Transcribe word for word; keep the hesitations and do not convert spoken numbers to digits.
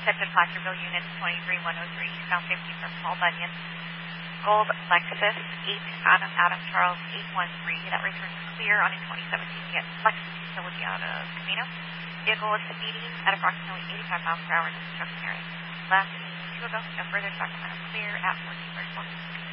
Intercepted Placerville Units twenty-three one oh three, eastbound fifty from Paul Bunyan. Gold Lexus eight Adam Adam Charles eight one three, that returns clear on a twenty seventeen Lexus utility out of Camino. Vehicle is speeding at approximately eighty-five miles per hour in the construction area. Last two ago, no further Sacramento clear at fourteen thirty-four.